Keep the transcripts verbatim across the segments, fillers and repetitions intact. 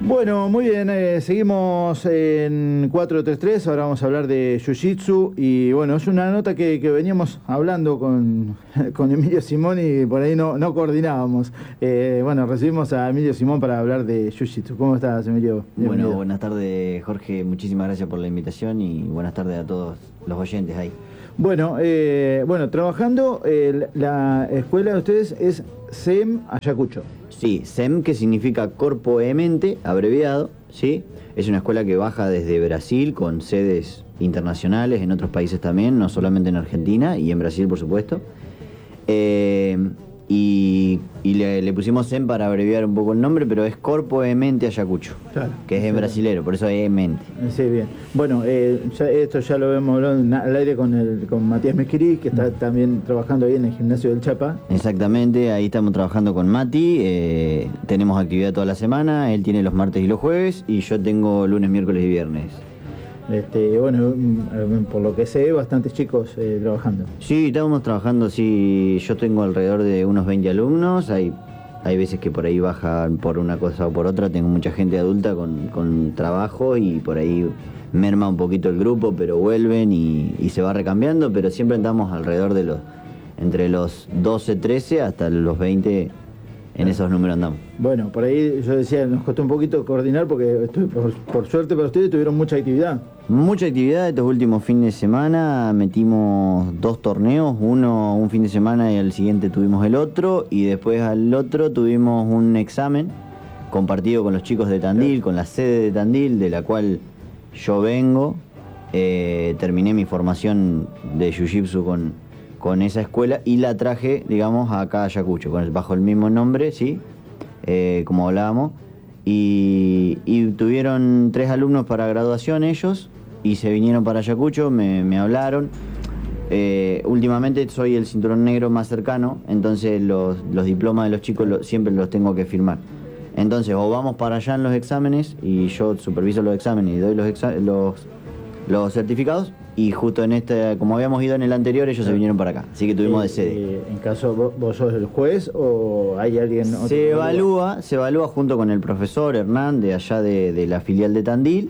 Bueno, muy bien, eh, seguimos en cuatro tres tres, ahora vamos a hablar de Jiu-Jitsu y bueno, es una nota que, que veníamos hablando con, con Emilio Simón y por ahí no, no coordinábamos. Eh, bueno, recibimos a Emilio Simón para hablar de Jiu-Jitsu. ¿Cómo estás, Emilio? Bienvenido. Bueno, buenas tardes, Jorge, muchísimas gracias por la invitación y buenas tardes a todos los oyentes ahí. Bueno, eh, bueno, trabajando, eh, la escuela de ustedes es C E M Ayacucho. Sí, C E M, que significa Corpo e Mente, abreviado, ¿sí? Es una escuela que baja desde Brasil, con sedes internacionales en otros países también, no solamente en Argentina y en Brasil, por supuesto. Eh, y y le, le pusimos C E M para abreviar un poco el nombre, pero es Corpo e Mente Ayacucho, Claro, que es en brasilero, por eso es Mente. Sí, bien. Bueno, eh, ya, esto ya lo hemos hablado en- al aire con, el, con Matías Mesquiri, que está también trabajando ahí en el gimnasio del Chapa. Exactamente, ahí estamos trabajando con Mati, eh, tenemos actividad toda la semana, él tiene los martes y los jueves y yo tengo lunes, miércoles y viernes. Este, bueno, mm, por lo que sé, bastantes chicos eh, trabajando. Sí, estamos trabajando, sí, yo tengo alrededor de unos veinte alumnos, hay, hay veces que por ahí bajan por una cosa o por otra, tengo mucha gente adulta con, con trabajo y por ahí merma un poquito el grupo, pero vuelven y, y se va recambiando, pero siempre andamos alrededor de los, entre los doce, trece hasta los veinte, en esos números andamos. Bueno, por ahí yo decía, nos costó un poquito coordinar porque estoy- por, por suerte para ustedes tuvieron mucha actividad. Mucha actividad estos últimos fines de semana, metimos dos torneos, uno un fin de semana y al siguiente tuvimos el otro, y después al otro tuvimos un examen compartido con los chicos de Tandil, con la sede de Tandil, de la cual yo vengo. Eh, terminé mi formación de Jiu-Jitsu con, con esa escuela y la traje, digamos, acá a Ayacucho, con el- bajo el mismo nombre, ¿sí? Eh, como hablábamos. Y, y tuvieron tres alumnos para graduación ellos y se vinieron para Ayacucho, me, me hablaron. Eh, últimamente soy el cinturón negro más cercano, entonces los, los diplomas de los chicos lo- siempre los tengo que firmar. Entonces o vamos para allá en los exámenes y yo superviso los exámenes y doy los, exa- los, los certificados, y justo en este, como habíamos ido en el anterior, ellos se vinieron para acá, así que tuvimos de Eh, sede. eh, en caso vos, vos sos el juez o hay alguien otro Se que evalúa, se evalúa junto con el profesor Hernán de allá de, de la filial de Tandil.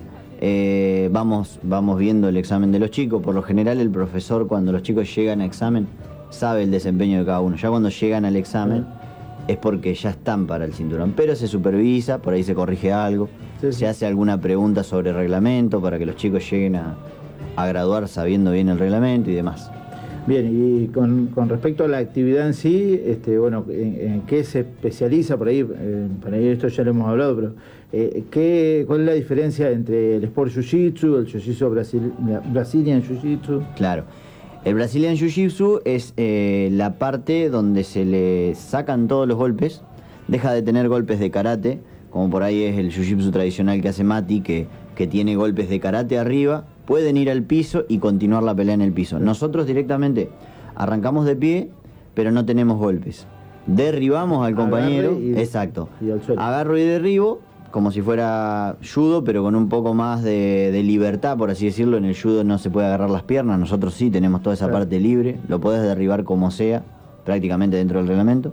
Eh, vamos, vamos viendo el examen de los chicos. Por lo general el profesor, cuando los chicos llegan a examen, sabe el desempeño de cada uno. Ya cuando llegan al examen es porque ya están para el cinturón, pero se supervisa, por ahí se corrige algo, Sí, sí. se hace alguna pregunta sobre reglamento para que los chicos lleguen a, a graduar sabiendo bien el reglamento y demás. Bien, y con, con respecto a la actividad en sí, este, bueno, ¿en, en qué se especializa? Por ahí, eh, por ahí esto ya lo hemos hablado, pero eh, ¿qué, ¿cuál es la diferencia entre el Sport Jiu-Jitsu, el Jiu-Jitsu Brasil, Brazilian Jiu-Jitsu? Claro. El Brazilian Jiu-Jitsu es eh, la parte donde se le sacan todos los golpes, deja de tener golpes de karate, como por ahí es el Jiu-Jitsu tradicional que hace Mati, que, que tiene golpes de karate arriba, pueden ir al piso y continuar la pelea en el piso. Nosotros directamente arrancamos de pie, pero no tenemos golpes. Derribamos al compañero, Agarre y- exacto. y al suelo. Agarro y derribo, como si fuera judo, pero con un poco más de, de libertad, por así decirlo. En el judo no se puede agarrar las piernas, nosotros sí tenemos toda esa Claro. parte libre, lo podés derribar como sea, prácticamente dentro del reglamento.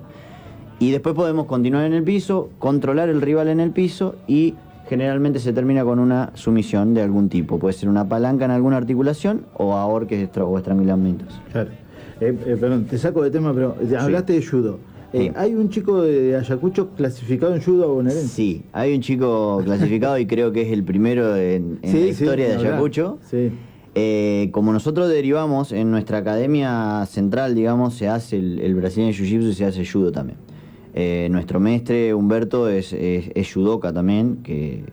Y después podemos continuar en el piso, controlar el rival en el piso, y generalmente se termina con una sumisión de algún tipo. Puede ser una palanca en alguna articulación o ahorques estra- o estrangulamientos. Claro. Eh, eh, perdón, te saco de tema, pero eh, hablaste de judo. Eh, Sí. ¿Hay un chico de Ayacucho clasificado en judo bonaerense? Sí, hay un chico clasificado y creo que es el primero en, en Sí, la sí, historia de ni hablar. Ayacucho. Sí. Eh, como nosotros derivamos en nuestra academia central, digamos, se hace el, el Brazilian Jiu-Jitsu y se hace judo también. Eh, nuestro maestre Humberto es, es, es judoka también, que,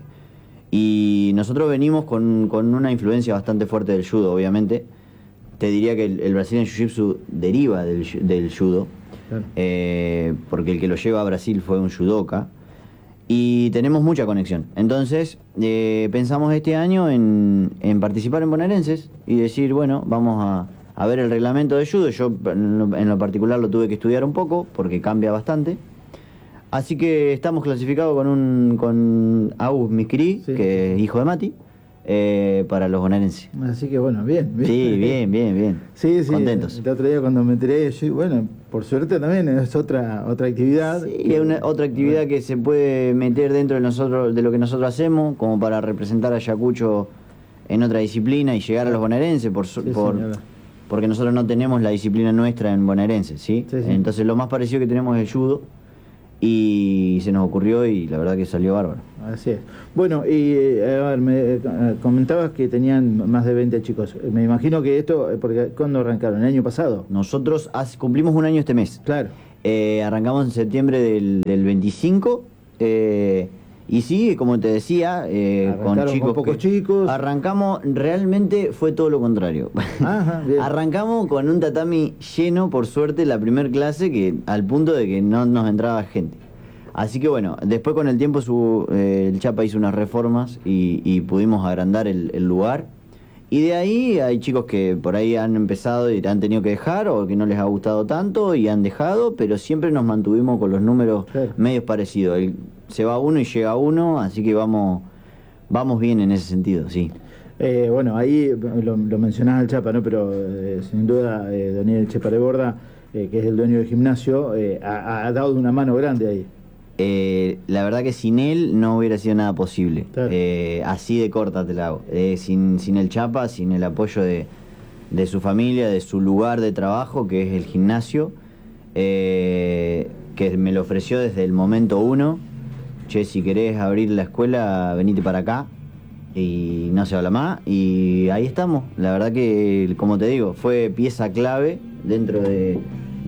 y nosotros venimos con, con una influencia bastante fuerte del judo, obviamente. Te diría que el, el Brazilian Jiu-Jitsu deriva del, ju- del judo, Claro. eh, porque el que lo lleva a Brasil fue un judoka. Y tenemos mucha conexión. Entonces, eh, pensamos este año en, en participar en bonaerenses y decir, bueno, vamos a, a ver el reglamento de judo. Yo en lo, en lo particular lo tuve que estudiar un poco porque cambia bastante. Así que estamos clasificados con un con Agus Miskiri, Sí. que es hijo de Mati, eh, para los bonaerenses. Así que bueno, bien. Sí, bien, bien, bien. Sí, sí. Contentos. El otro día cuando me enteré, yo, bueno, por suerte también es otra otra actividad. Sí, es una, otra actividad que se puede meter dentro de nosotros, de lo que nosotros hacemos, como para representar a Ayacucho en otra disciplina y llegar a los bonaerenses, por, Sí, por señora. porque nosotros no tenemos la disciplina nuestra en bonaerense, ¿sí? Sí, sí. Entonces lo más parecido que tenemos es el judo, y se nos ocurrió y la verdad que salió bárbaro. Así es. Bueno, y eh, a ver, me eh, comentabas que tenían más de veinte chicos. Me imagino que esto, eh, porque ¿cuándo arrancaron? ¿El año pasado? Nosotros hace- cumplimos un año este mes. Claro. Eh, arrancamos en septiembre del, del veinticinco. eh, y sí, como te decía, eh, con Arrancaron chicos. con pocos que- chicos. Arrancamos, realmente fue todo lo contrario. Ajá, bien. Arrancamos con un tatami lleno, por suerte, la primer clase, que al punto de que no nos entraba gente. Así que bueno, después con el tiempo su, eh, el Chapa hizo unas reformas y, y pudimos agrandar el, el lugar. Y de ahí hay chicos que por ahí han empezado y han tenido que dejar, o que no les ha gustado tanto y han dejado, pero siempre nos mantuvimos con los números Claro. medios parecidos. El- se va uno y llega uno, así que vamos, vamos bien en ese sentido, sí. Eh, bueno, ahí lo, lo mencionás al Chapa, ¿no? Pero eh, sin duda eh, Daniel Chepareborda, eh, que es el dueño del gimnasio, eh, ha, ha dado una mano grande ahí. Eh, la verdad que sin él no hubiera sido nada posible. Claro. Eh, así de corta te la hago. Eh, sin, sin el Chapa, sin el apoyo de, de su familia, de su lugar de trabajo, que es el gimnasio, eh, que me lo ofreció desde el momento uno. Che, si querés abrir la escuela, venite para acá. Y no se habla más. Y ahí estamos. La verdad que, como te digo, fue pieza clave dentro de,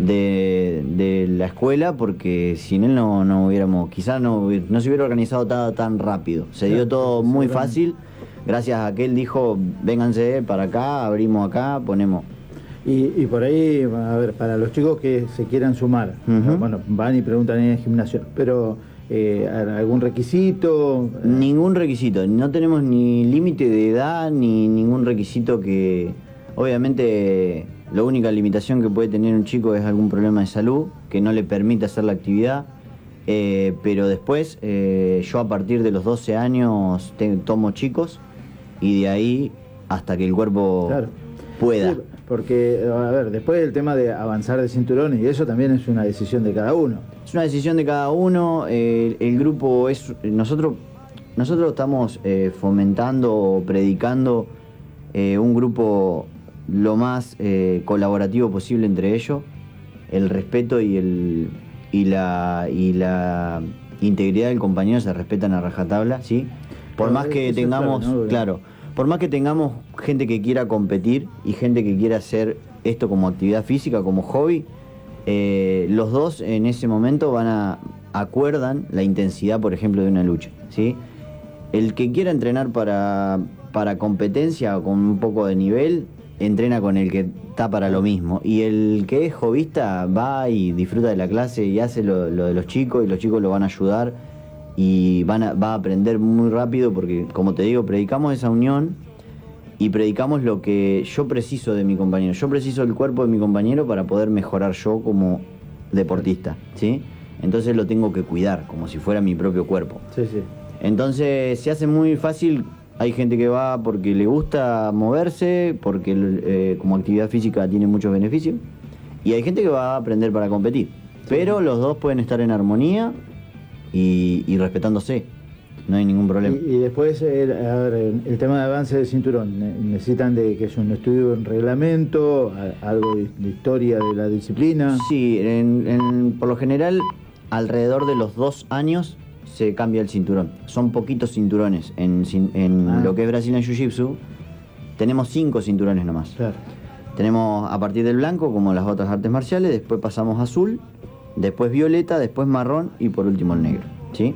de, de la escuela, porque sin él no, no hubiéramos, quizás no, hubi- no se hubiera organizado tan, tan rápido. Se dio Claro, todo muy seguramente. fácil. Gracias a que él dijo, vénganse para acá, abrimos acá, ponemos. Y, y por ahí, a ver, para los chicos que se quieran sumar, Ujú. bueno, van y preguntan en el gimnasio, pero eh, ¿algún requisito? Eh, Ningún requisito, no tenemos ni límite de edad, ni ningún requisito que... Obviamente, la única limitación que puede tener un chico es algún problema de salud, que no le permite hacer la actividad, eh, pero después, eh, yo a partir de los doce años te- tomo chicos, y de ahí hasta que el cuerpo Claro. pueda. Sí, porque, a ver, después el tema de avanzar de cinturones, y eso también es una decisión de cada uno. Es una decisión de cada uno. eh, el grupo es. Nosotros, nosotros estamos eh, fomentando o predicando eh, un grupo lo más eh, colaborativo posible entre ellos. El respeto y el y la y la integridad del compañero se respetan a rajatabla, ¿sí? Por Claro, más que eso es tengamos, clave, ¿no? claro, por más que tengamos gente que quiera competir y gente que quiera hacer esto como actividad física, como hobby, eh, los dos en ese momento van a acuerdan la intensidad, por ejemplo, de una lucha, ¿sí? El que quiera entrenar para, para competencia o con un poco de nivel, entrena con el que está para lo mismo. Y el que es hobbyista va y disfruta de la clase y hace lo, lo de los chicos, y los chicos lo van a ayudar y van a, va a aprender muy rápido, porque, como te digo, predicamos esa unión y predicamos lo que yo preciso de mi compañero. Yo preciso el cuerpo de mi compañero para poder mejorar yo como deportista, ¿sí? Entonces lo tengo que cuidar como si fuera mi propio cuerpo. Sí, sí. Entonces se hace muy fácil. Hay gente que va porque le gusta moverse, porque eh, como actividad física tiene muchos beneficios, y hay gente que va a aprender para competir. Pero los dos pueden estar en armonía y, y respetándose. No hay ningún problema. Y, y después, el, a ver, el, el tema de avance del cinturón, ne- necesitan de que es un estudio en reglamento, a- algo de, de historia de la disciplina. Sí, en- en- por lo general, alrededor de los dos años se cambia el cinturón. Son poquitos cinturones. En, cin- en Ah. lo que es Brazilian Jiu-Jitsu, tenemos cinco cinturones nomás. Claro. Tenemos a partir del blanco, como las otras artes marciales, después pasamos a azul, después violeta, después marrón y por último el negro, ¿sí?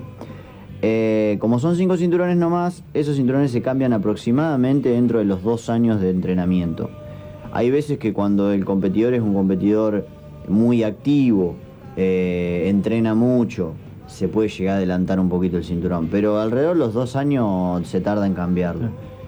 Eh, como son cinco cinturones nomás, esos cinturones se cambian aproximadamente dentro de los dos años de entrenamiento. Hay veces que cuando el competidor es un competidor muy activo, eh, entrena mucho, se puede llegar a adelantar un poquito el cinturón, pero alrededor de los dos años se tarda en cambiarlo.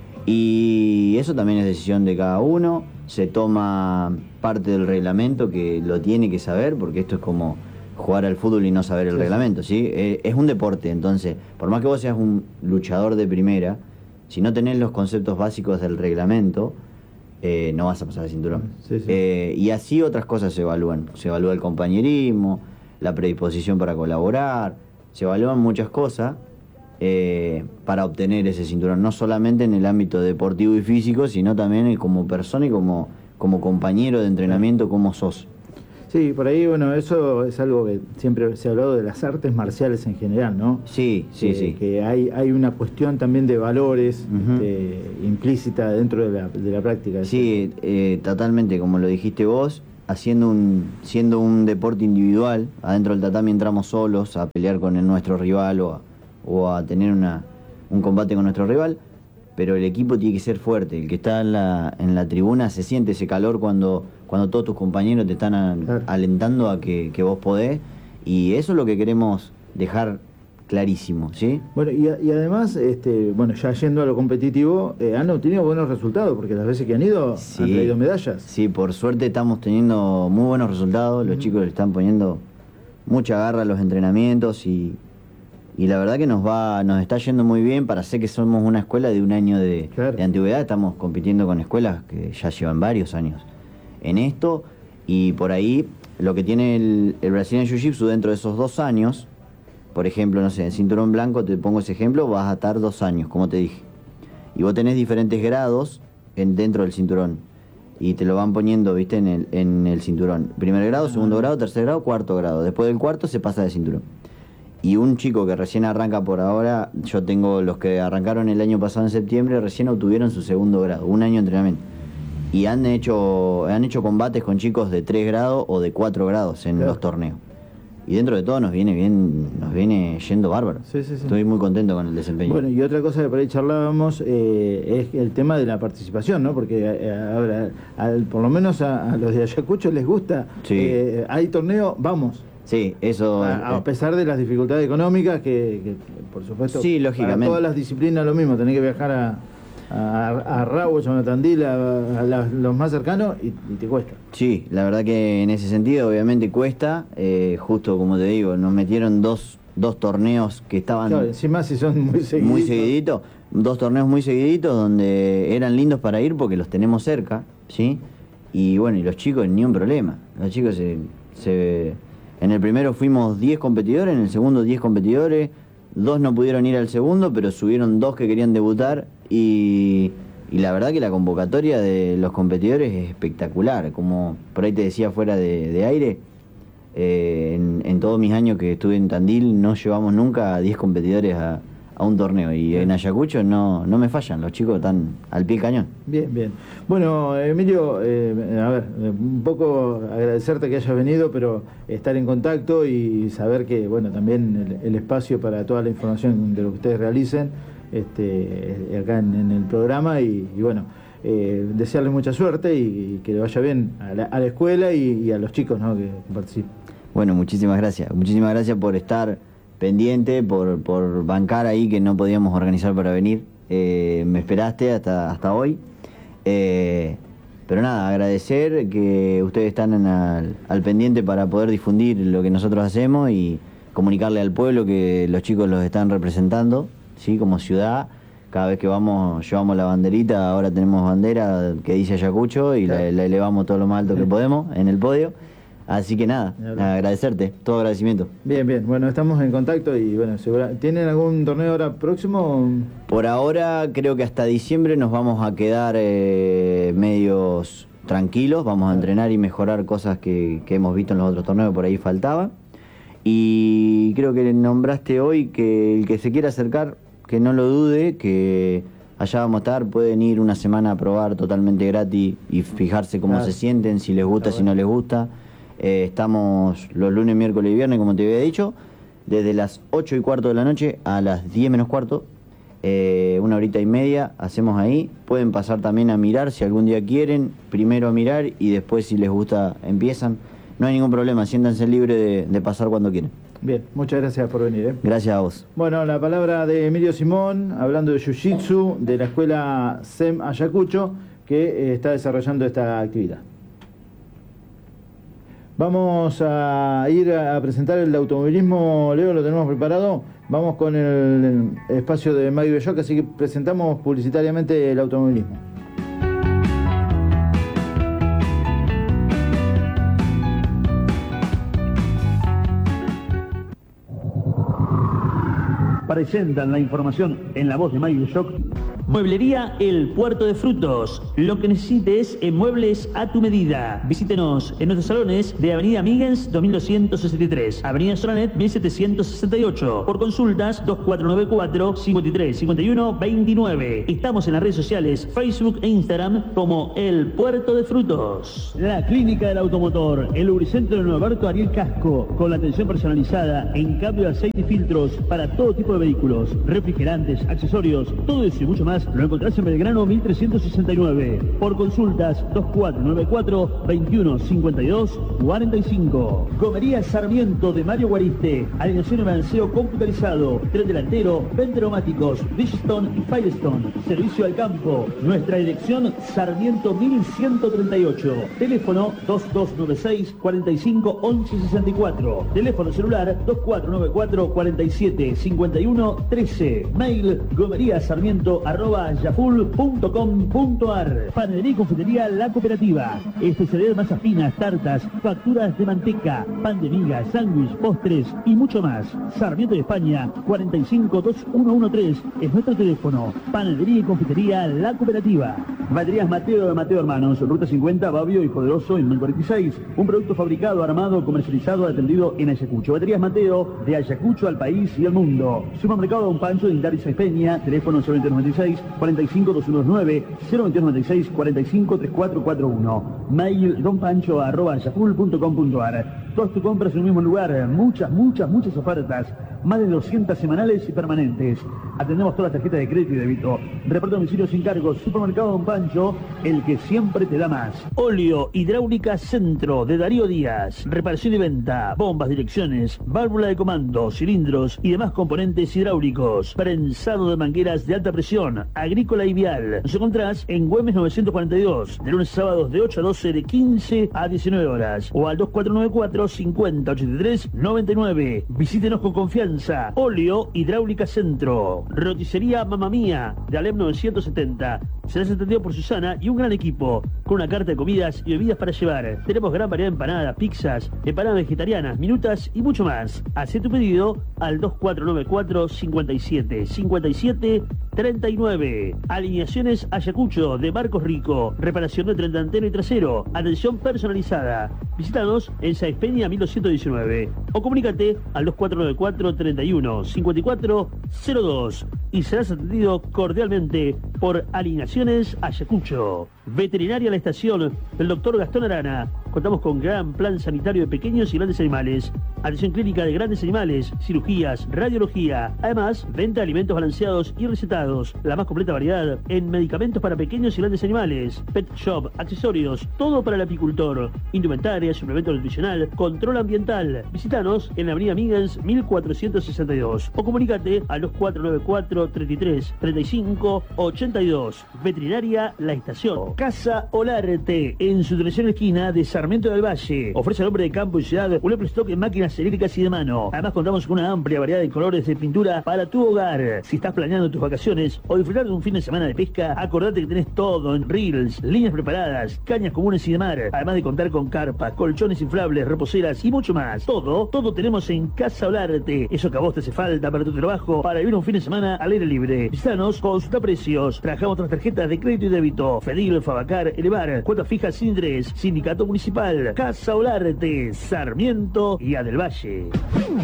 Y eso también es decisión de cada uno. Se toma parte del reglamento, que lo tiene que saber, porque esto es como jugar al fútbol y no saber el Sí, sí. reglamento, ¿sí? Eh, es un deporte, entonces, por más que vos seas un luchador de primera, si no tenés los conceptos básicos del reglamento, eh, no vas a pasar el cinturón. Sí, sí. Eh, y así otras cosas se evalúan. Se evalúa el compañerismo, la predisposición para colaborar, se evalúan muchas cosas eh, para obtener ese cinturón, no solamente en el ámbito deportivo y físico, sino también como persona y como, como compañero de entrenamiento, como sos. Sí, por ahí, bueno, eso es algo que siempre se ha hablado de las artes marciales en general, ¿no? Sí, sí, que, sí. Que hay, hay una cuestión también de valores Uh-huh. este, implícita dentro de la, de la práctica. Sí, eh, totalmente, como lo dijiste vos, haciendo un, siendo un deporte individual, adentro del tatami entramos solos a pelear con el, nuestro rival o a, o a tener una, un combate con nuestro rival, pero el equipo tiene que ser fuerte. El que está en la, en la tribuna se siente ese calor cuando, cuando todos tus compañeros te están a, Claro. alentando a que, que vos podés, y eso es lo que queremos dejar clarísimo, ¿sí? Bueno, y, y además, este, bueno, ya yendo a lo competitivo, eh, han obtenido buenos resultados, porque las veces que han ido Sí. han traído medallas. Sí, por suerte estamos teniendo muy buenos resultados, los Ujú. chicos le están poniendo mucha garra a los entrenamientos y, y la verdad que nos va, nos está yendo muy bien. Para ser que somos una escuela de un año de, Claro. de antigüedad, estamos compitiendo con escuelas que ya llevan varios años en esto, y por ahí lo que tiene el, el Brazilian Jiu-Jitsu dentro de esos dos años, por ejemplo, no sé, en cinturón blanco, te pongo ese ejemplo, vas a estar dos años, como te dije. Y vos tenés diferentes grados en, dentro del cinturón. Y te lo van poniendo, viste, en el, en el cinturón. Primer grado, segundo grado, tercer grado, cuarto grado. Después del cuarto se pasa de cinturón. Y un chico que recién arranca por ahora, yo tengo los que arrancaron el año pasado en septiembre, recién obtuvieron su segundo grado, un año de entrenamiento. Y han hecho, han hecho combates con chicos de tres grados o de cuatro grados en Claro. los torneos. Y dentro de todo nos viene bien, nos viene yendo bárbaro. Sí, sí, sí. Estoy muy contento con el desempeño. Bueno, y otra cosa que por ahí charlábamos eh, es el tema de la participación, ¿no? Porque eh, ahora, al- por lo menos a, a los de Ayacucho les gusta. Sí. Eh, hay torneo, vamos. Sí, eso... A, a eh, pesar de las dificultades económicas, que, que, por supuesto, Sí, lógicamente. para todas las disciplinas lo mismo, tenés que viajar a, a, a Rawson, a Tandil, a, a la- los más cercanos, y, y te cuesta. Sí, la verdad que en ese sentido obviamente cuesta, eh, justo como te digo, nos metieron dos, dos torneos que estaban Claro, encima si son muy seguidos. muy seguiditos, dos torneos muy seguiditos donde eran lindos para ir porque los tenemos cerca, ¿sí? Y bueno, y los chicos ni un problema, los chicos se... se en el primero fuimos diez competidores, en el segundo diez competidores, dos no pudieron ir al segundo, pero subieron dos que querían debutar y... Y la verdad que la convocatoria de los competidores es espectacular. Como por ahí te decía fuera de, de aire, eh, en, en todos mis años que estuve en Tandil no llevamos nunca a diez competidores a, a un torneo. Y Bien. en Ayacucho no, no me fallan, los chicos están al pie del cañón. Bien, bien. Bueno, Emilio, eh, a ver, eh, un poco agradecerte que hayas venido, pero estar en contacto y saber que, bueno, también el, el espacio para toda la información de lo que ustedes realicen, este, acá en, en el programa, y, y bueno, eh, desearles mucha suerte y, y que le vaya bien a la, a la escuela y, y a los chicos, ¿no?, que participen. Bueno, muchísimas gracias. Muchísimas gracias por estar pendiente, por, por bancar ahí que no podíamos organizar para venir. Eh, me esperaste hasta, hasta hoy. Eh, pero nada, agradecer que ustedes están en al, al pendiente para poder difundir lo que nosotros hacemos y comunicarle al pueblo que los chicos los están representando, ¿sí? Como ciudad. Cada vez que vamos, llevamos la banderita, ahora tenemos bandera que dice Ayacucho y Claro. la, la elevamos todo lo más alto que podemos en el podio. Así que nada, Claro. agradecerte, todo agradecimiento. Bien, bien. Bueno, estamos en contacto y bueno, segura, ¿tienen algún torneo ahora próximo? Por ahora creo que hasta diciembre nos vamos a quedar eh, medios tranquilos, vamos a entrenar y mejorar cosas que, que hemos visto en los otros torneos, por ahí faltaba. Y creo que nombraste hoy que el que se quiera acercar, que no lo dude, que allá vamos a estar, pueden ir una semana a probar totalmente gratis y fijarse cómo Claro. se sienten, si les gusta, Está si bueno. no les gusta. Eh, estamos los lunes, miércoles y viernes, como te había dicho, desde las ocho y cuarto de la noche a las diez menos cuarto, eh, una horita y media hacemos ahí. Pueden pasar también a mirar si algún día quieren, primero a mirar y después si les gusta empiezan. No hay ningún problema, siéntanse libres de, de pasar cuando quieran. Bien, muchas gracias por venir, ¿eh? Gracias a vos. Bueno, la palabra de Emilio Simón, hablando de Jiu-Jitsu, de la escuela S E M Ayacucho, que eh, está desarrollando esta actividad. Vamos a ir a presentar el automovilismo, Leo, lo tenemos preparado. Vamos con el, el espacio de Maggie Belloc, así que presentamos publicitariamente el automovilismo. presentan la información en la voz de Mario Shock. Mueblería El Puerto de Frutos. Lo que necesites en muebles a tu medida. Visítenos en nuestros salones de Avenida Migens dos mil doscientos sesenta y tres, Avenida Soranet mil setecientos sesenta y ocho. Por consultas dos cuatro nueve cuatro, cinco tres cinco uno dos nueve. Estamos en las redes sociales Facebook e Instagram como El Puerto de Frutos. La Clínica del Automotor, el lubricentro de Norberto Ariel Casco, con la atención personalizada en cambio de aceite y filtros para todo tipo de vehículos, refrigerantes, accesorios, todo eso y mucho más lo encontrás en Belgrano mil trescientos sesenta y nueve. Por consultas dos cuatro nueve cuatro, veintiuno cincuenta y dos cuarenta y cinco. Gomería Sarmiento de Mario Guariste, alineación y balanceo computarizado, tren delantero, venteromáticos, Bridgestone y Firestone, servicio al campo. Nuestra dirección Sarmiento mil ciento treinta y ocho, teléfono dos dos nueve seis, cuarenta y cinco, once sesenta y cuatro, teléfono celular dos cuatro nueve cuatro, cuarenta y siete, cincuenta y uno, trece, mail gomeriasarmiento arroba yaful punto com punto ar. Panadería y confitería La Cooperativa, especialidades masas finas, tartas, facturas de manteca, pan de miga, sándwich, postres y mucho más. Sarmiento de España, cuarenta y cinco, dos uno uno tres es nuestro teléfono. Panadería y confitería La Cooperativa. Baterías Mateo de Mateo Hermanos, Ruta cincuenta, Babio y Poderoso en mil cuarenta y seis. Un producto fabricado, armado, comercializado, atendido en Ayacucho. Baterías Mateo, de Ayacucho al país y al mundo. Supermercado Don Pancho de Indaris Peña, teléfono cero veinte noventa y seis, cuarenta y cinco, dos uno nueve, cero veinte noventa y seis, cuarenta y cinco, treinta y cuatro cuarenta y uno. Mail donpancho arroba ayaful punto com punto ar. Todas tus compras en un mismo lugar, muchas, muchas, muchas ofertas. Más de doscientas semanales y permanentes. Atendemos todas las tarjetas de crédito y débito. Reparto domicilio sin cargos. Supermercado Don Pancho, el que siempre te da más. Óleo Hidráulica Centro de Darío Díaz. Reparación y venta. Bombas, direcciones, válvula de comando, cilindros y demás componentes hidráulicos. Prensado de mangueras de alta presión, agrícola y vial. Nos encontrás en Güemes novecientos cuarenta y dos. De lunes a sábados de ocho a doce, de quince a diecinueve horas. O al dos cuatro nueve cuatro, cincuenta, ochenta y tres, noventa y nueve. Visítenos con confianza. Óleo Hidráulica Centro. Roticería Mamma Mía de Alem novecientos setenta. Serás atendido por Susana y un gran equipo, con una carta de comidas y bebidas para llevar. Tenemos gran variedad de empanadas, pizzas, empanadas vegetarianas, minutas y mucho más. Haz tu pedido al dos cuatro nueve cuatro, cincuenta y siete, cincuenta y siete, treinta y nueve. Alineaciones Ayacucho de Marcos Rico. Reparación de tren delantero y trasero. Atención personalizada. Visítanos en Sáenz Peña mil doscientos diecinueve o comunícate al dos cuatro nueve cuatro, treinta y uno, cincuenta y cuatro cero dos y serás atendido cordialmente por Alineaciones Ayacucho. Veterinaria La Estación del doctor Gastón Arana. Contamos con gran plan sanitario de pequeños y grandes animales. Atención clínica de grandes animales, cirugías, radiología. Además, venta de alimentos balanceados y recetados. La más completa variedad en medicamentos para pequeños y grandes animales. Pet shop, accesorios, todo para el apicultor. Indumentaria, suplemento nutricional, control ambiental. Visítanos en la avenida Migens mil cuatrocientos sesenta y dos o comunícate al dos cuatro nueve cuatro, treinta y tres, treinta y cinco, ochenta y dos. Veterinaria La Estación. Casa Olarte, en su dirección esquina de Sarmiento del Valle. Ofrece al hombre de campo y ciudad un amplio stock en máquinas eléctricas y de mano. Además contamos con una amplia variedad de colores de pintura para tu hogar. Si estás planeando tus vacaciones o disfrutar de un fin de semana de pesca, acordate que tenés todo en reels, líneas preparadas, cañas comunes y de mar. Además de contar con carpas, colchones inflables, reposeras y mucho más. Todo, todo tenemos en Casa Olarte. Eso que a vos te hace falta para tu trabajo, para vivir un fin de semana al aire libre. Visítanos, consulta precios. Trabajamos otras tarjetas de crédito y débito. Fedil, Fabacar, Elevar, cuotas fijas sin interés, Sindicato Municipal, Casa Olarte, Sarmiento y A del Valle.